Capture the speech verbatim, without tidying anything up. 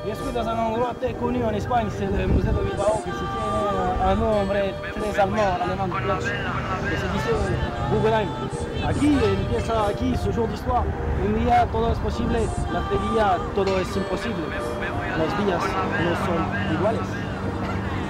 Je suis dans un endroit très connu en Espagne, c'est le musée de Bilbao, qui se tient un nombre très allemand, allemand de Platz, que se disait Guggenheim. Aquí empieza aquí su jour d'histoire. Un día todo es posible, la día todo es imposible. Los días no son iguales.